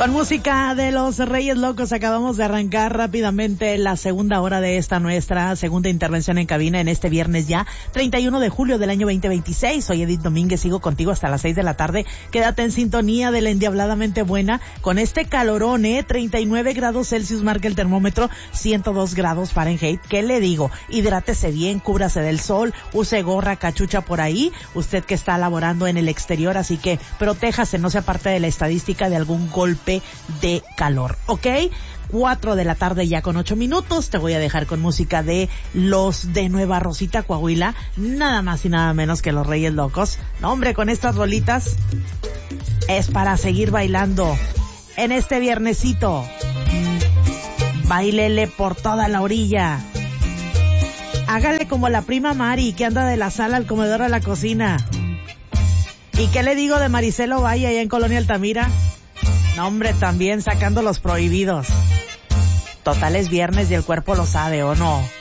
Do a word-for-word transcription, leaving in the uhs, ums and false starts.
Con música de los Reyes Locos acabamos de arrancar rápidamente la segunda hora de esta nuestra segunda intervención en cabina en este viernes ya, treinta y uno de julio del año veinte veintiséis. Soy Edith Domínguez, sigo contigo hasta las seis de la tarde. Quédate en sintonía de la endiabladamente buena con este calorón, ¿eh? treinta y nueve grados Celsius marca el termómetro, ciento dos grados Fahrenheit. ¿Qué le digo? Hidrátese bien, cúbrase del sol, use gorra, cachucha por ahí, usted que está laborando en el exterior, así que protéjase, no sea parte de la estadística de algún golpe de calor, ¿ok? Cuatro de la tarde ya con ocho minutos. Te voy a dejar con música de los de Nueva Rosita, Coahuila, nada más y nada menos que los Reyes Locos. No, hombre, con estas rolitas es para seguir bailando en este viernesito. Báilele por toda la orilla. Hágale como la prima Mari, que anda de la sala al comedor a la cocina. ¿Y qué le digo de Maricelo Valle allá en Colonia Altamira? No, hombre, también sacando los prohibidos. Total es viernes y el cuerpo lo sabe, ¿o no?